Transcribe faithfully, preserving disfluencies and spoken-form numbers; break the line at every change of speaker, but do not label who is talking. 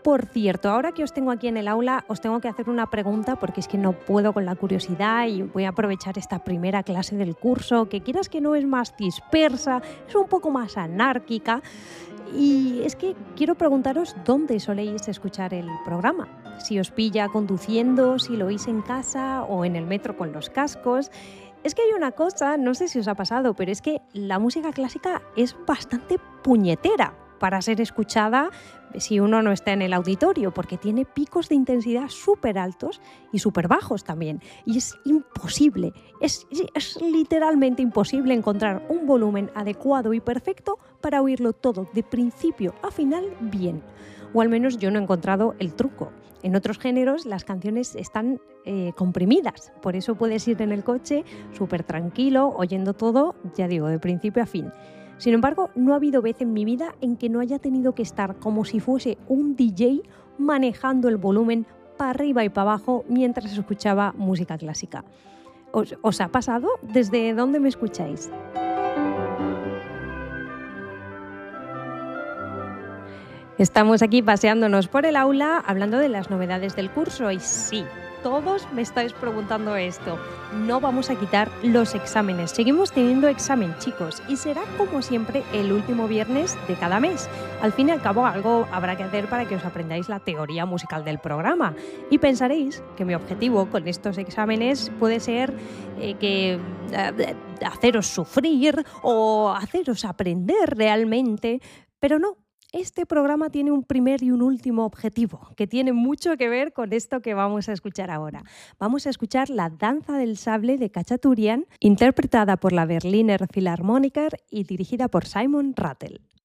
Por cierto, ahora que os tengo aquí en el aula, os tengo que hacer una pregunta porque es que no puedo con la curiosidad y voy a aprovechar esta primera clase del curso, que quieras que no es más dispersa, es un poco más anárquica. Y es que quiero preguntaros dónde soléis escuchar el programa. Si os pilla conduciendo, si lo oís en casa o en el metro con los cascos. Es que hay una cosa, no sé si os ha pasado, pero es que la música clásica es bastante puñetera para ser escuchada si uno no está en el auditorio, porque tiene picos de intensidad súper altos y súper bajos también. Y es imposible, es, es literalmente imposible encontrar un volumen adecuado y perfecto para oírlo todo de principio a final bien. O al menos yo no he encontrado el truco. En otros géneros las canciones están eh, comprimidas, por eso puedes ir en el coche súper tranquilo, oyendo todo, ya digo, de principio a fin. Sin embargo, no ha habido vez en mi vida en que no haya tenido que estar como si fuese un D J manejando el volumen para arriba y para abajo mientras escuchaba música clásica. ¿Os, os ha pasado? ¿Desde dónde me escucháis? Estamos aquí paseándonos por el aula hablando de las novedades del curso y sí, todos me estáis preguntando esto. No vamos a quitar los exámenes. Seguimos teniendo examen, chicos, y será como siempre el último viernes de cada mes. Al fin y al cabo, algo habrá que hacer para que os aprendáis la teoría musical del programa. Y pensaréis que mi objetivo con estos exámenes puede ser eh, que eh, haceros sufrir o haceros aprender realmente, pero no. Este programa tiene un primer y un último objetivo, que tiene mucho que ver con esto que vamos a escuchar ahora. Vamos a escuchar la Danza del Sable de Khachaturian, interpretada por la Berliner Philharmoniker y dirigida por Simon Rattle.